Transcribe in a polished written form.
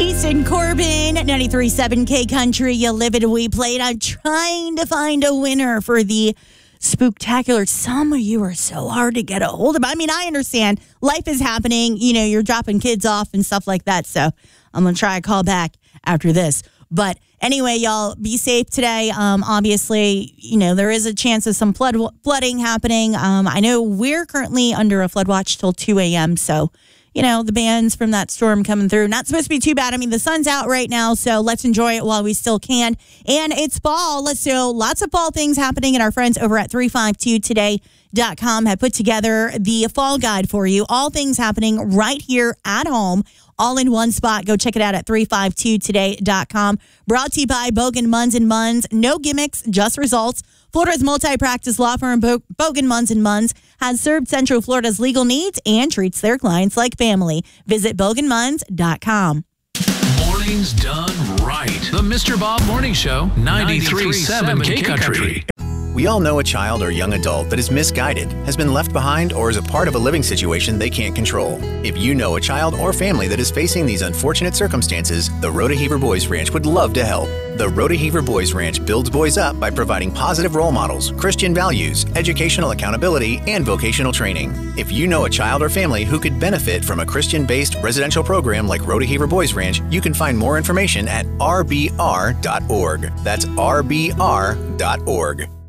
Easton Corbin, 93.7 K Country. You live it, we played. I'm trying to find a winner for the Spooktacular. Some of you are so hard to get a hold of. I mean, I understand. Life is happening. You know, you're dropping kids off and stuff like that. So I'm going to try a call back after this. But anyway, y'all, be safe today. Obviously, you know, there is a chance of some flooding happening. I know we're currently under a flood watch till 2 a.m. So, you know, the bands from that storm coming through. Not supposed to be too bad. I mean, the sun's out right now, so let's enjoy it while we still can. And it's fall. Let's do lots of fall things happening. And our friends over at 352today.com have put together the fall guide for you. All things happening right here at home, all in one spot. Go check it out at 352today.com. Brought to you by Bogan Munz & Munz. No gimmicks, just results. Florida's multi-practice law firm, Bogan Munz & Munz, has served Central Florida's legal needs and treats their clients like family. Visit BoganMunz.com. Mornings done right. The Mr. Bob Morning Show, 93.7 K Country. We all know a child or young adult that is misguided, has been left behind, or is a part of a living situation they can't control. If you know a child or family that is facing these unfortunate circumstances, the Rhoda-Heaver Boys Ranch would love to help. The Rhoda-Heaver Boys Ranch builds boys up by providing positive role models, Christian values, educational accountability, and vocational training. If you know a child or family who could benefit from a Christian-based residential program like Rhoda-Heaver Boys Ranch, you can find more information at rbr.org. That's rbr.org.